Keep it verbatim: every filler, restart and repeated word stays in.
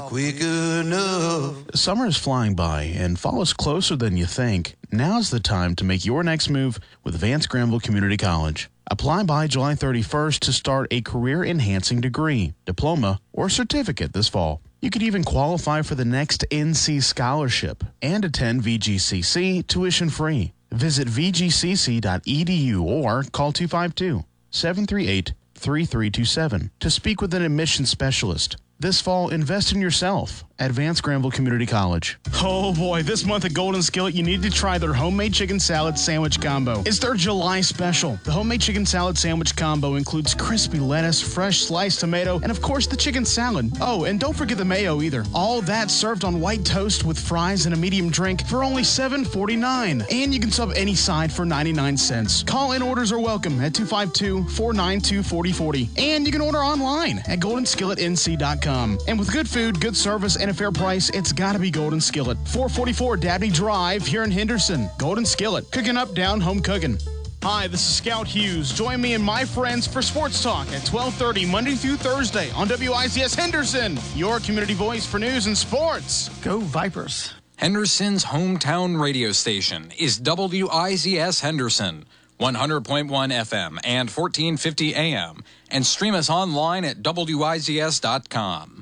quick enough. Summer is flying by and fall is closer than you think. Now's the time to make your next move with Vance Granville Community College. Apply by July thirty-first to start a career-enhancing degree, diploma, or certificate this fall. You could even qualify for the next N C scholarship and attend V G C C tuition-free. Visit v g c c dot e d u or call two five two, seven three eight, three three two seven to speak with an admissions specialist. This fall, invest in yourself at Vance Granville Community College. Oh boy, this month at Golden Skillet, you need to try their homemade chicken salad sandwich combo. It's their July special. The homemade chicken salad sandwich combo includes crispy lettuce, fresh sliced tomato, and of course the chicken salad. Oh, and don't forget the mayo either. All that served on white toast with fries and a medium drink for only seven forty-nine. And you can sub any side for ninety-nine cents. Call-in orders are welcome at two five two, four nine two, four zero four zero. And you can order online at golden skillet n c dot com. And with good food, good service, and a fair price, it's got to be Golden Skillet. four forty-four Dabney Drive here in Henderson. Golden Skillet, cooking up, down, home cooking. Hi, this is Scout Hughes. Join me and my friends for Sports Talk at twelve thirty Monday through Thursday on W I Z S Henderson, your community voice for news and sports. Go Vipers. Henderson's hometown radio station is W I Z S Henderson, one hundred point one F M and fourteen fifty A M, and stream us online at W I Z S dot com.